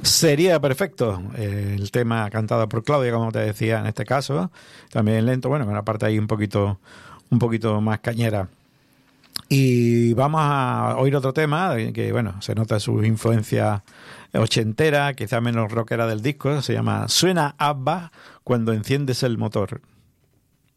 Sería perfecto, el tema cantado por Claudia, como te decía en este caso, también lento, bueno, con una parte ahí un poquito más cañera. Y vamos a oír otro tema que, bueno, se nota su influencia ochentera, quizá menos rockera del disco, se llama Suena ABBA cuando enciendes el motor.